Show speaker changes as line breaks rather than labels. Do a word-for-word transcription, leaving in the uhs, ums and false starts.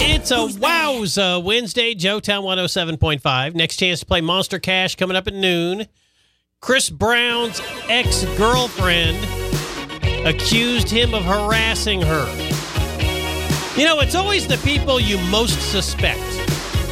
It's a Wowza Wednesday, Joetown one oh seven point five. Next chance to play Monster Cash coming up at noon. Chris Brown's ex-girlfriend accused him of harassing her. You know, it's always the people you most suspect